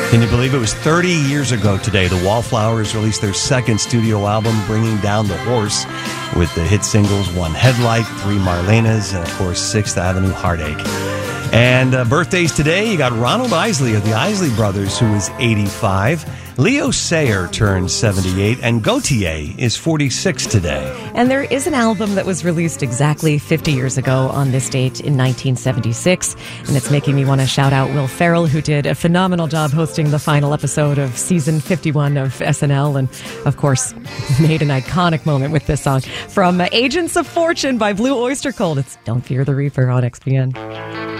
Can you believe it was 30 years ago today? The Wallflowers released their second studio album, Bringing Down the Horse, with the hit singles One Headlight, Three Marlenas, and of course 6th Avenue Heartache. And birthdays today, you got Ronald Isley of the Isley Brothers, who is 85. Leo Sayer turns 78, and Gautier is 46 today. And there is an album that was released exactly 50 years ago on this date in 1976, and it's making me want to shout out Will Ferrell, who did a phenomenal job hosting the final episode of season 51 of SNL, and of course made an iconic moment with this song from Agents of Fortune by Blue Oyster Cult. It's Don't Fear the Reaper on XPN.